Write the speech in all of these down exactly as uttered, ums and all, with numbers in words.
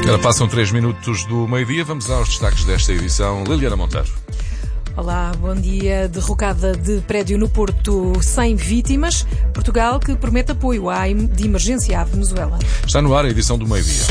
Agora passam três minutos do meio-dia. Vamos aos destaques desta edição. Liliana Monteiro. Olá, bom dia. Derrocada de prédio no Porto sem vítimas. Portugal que promete apoio à de emergência à Venezuela. Está no ar a edição do meio-dia.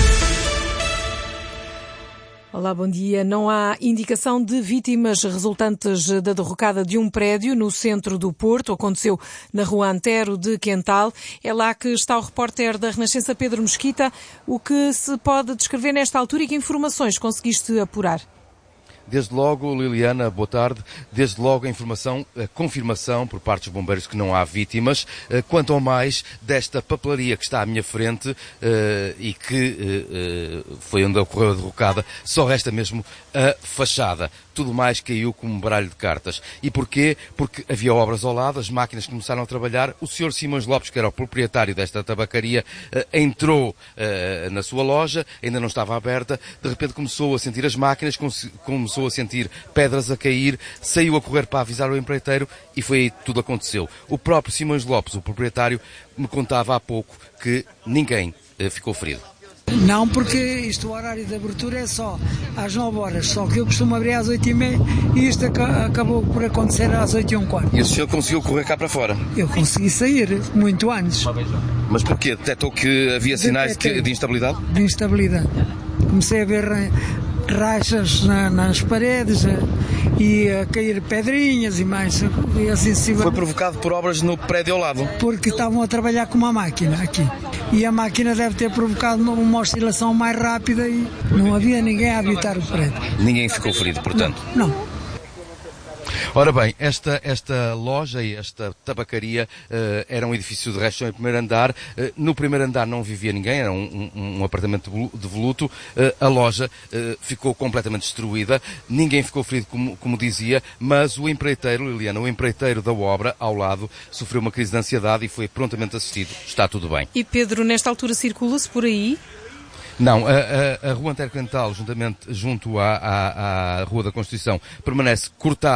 Olá, bom dia. Não há indicação de vítimas resultantes da derrocada de um prédio no centro do Porto. Aconteceu na rua Antero de Quental. É lá que está o repórter da Renascença, Pedro Mesquita. O que se pode descrever nesta altura e que informações conseguiste apurar? Desde logo, Liliana, boa tarde. Desde logo a informação, a confirmação por parte dos bombeiros que não há vítimas. Quanto ao mais desta papelaria que está à minha frente uh, e que uh, foi onde ocorreu a derrocada, só resta mesmo a fachada. Tudo mais caiu como um baralho de cartas. E porquê? Porque havia obras ao lado, as máquinas começaram a trabalhar. O senhor Simões Lopes, que era o proprietário desta tabacaria, uh, entrou uh, na sua loja, ainda não estava aberta, de repente começou a sentir as máquinas, começou a sentir pedras a cair, saiu a correr para avisar o empreiteiro e foi aí que tudo aconteceu. O próprio Simões Lopes, o proprietário, me contava há pouco que ninguém uh, ficou ferido. Não, porque isto, o horário de abertura é só às nove horas, só que eu costumo abrir às oito e meia e isto acabou por acontecer às oito e um quarto. E o senhor conseguiu correr cá para fora? Eu consegui sair, muito antes. Mas porquê? Detectou que havia sinais de, de instabilidade? De instabilidade. Comecei a ver rachas na, nas paredes e a cair pedrinhas e mais. E assim se... Foi provocado por obras no prédio ao lado? Porque estavam a trabalhar com uma máquina aqui. E a máquina deve ter provocado uma oscilação mais rápida e não havia ninguém a habitar o prédio. Ninguém ficou ferido, portanto? Não. não. Ora bem, esta, esta loja e esta tabacaria uh, era um edifício de resto em primeiro andar. Uh, no primeiro andar não vivia ninguém, era um, um, um apartamento de voluto. Uh, a loja uh, ficou completamente destruída, ninguém ficou ferido, como, como dizia, mas o empreiteiro, Liliana, o empreiteiro da obra ao lado, sofreu uma crise de ansiedade e foi prontamente assistido. Está tudo bem. E Pedro, nesta altura circula-se por aí? Não, a, a, a rua Antero Quental, juntamente, junto à, à, à Rua da Constituição, permanece cortada.